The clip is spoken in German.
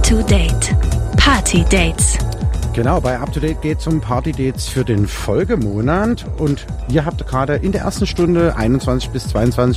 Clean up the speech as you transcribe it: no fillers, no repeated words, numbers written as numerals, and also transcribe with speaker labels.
Speaker 1: to Date. Party Dates.
Speaker 2: Genau, bei Up to Date geht es um Party Dates für den Folgemonat. Und ihr habt gerade in der ersten Stunde 21 bis 22